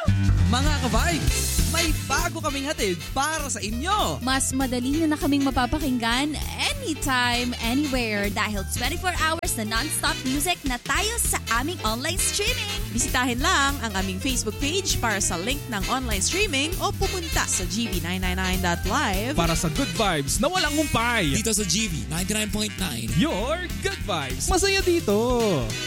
Mga ka-vibes, may bago kaming hatid para sa inyo. Mas madali nyo na kaming mapapakinggan anytime, anywhere dahil 24 hours na non-stop music na tayo sa aming online streaming. Bisitahin lang ang aming Facebook page para sa link ng online streaming o pumunta sa gb999.live para sa good vibes na walang humpay. Dito sa GB 99.9. Your good vibes. Masaya dito.